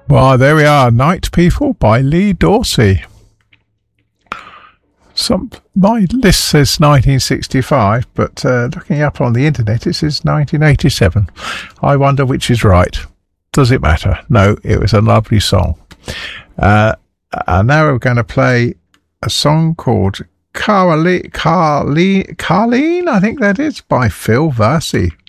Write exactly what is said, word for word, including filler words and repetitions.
Well, there we are. Night People by Lee Dorsey. Some my list says nineteen sixty-five, but uh, looking up on the internet it says nineteen eighty-seven. I wonder which is right. Does it matter? No, it was a lovely song. Uh, and now we're going to play a song called Carly, Carly, Carleen, I think that is, by Phil Versey.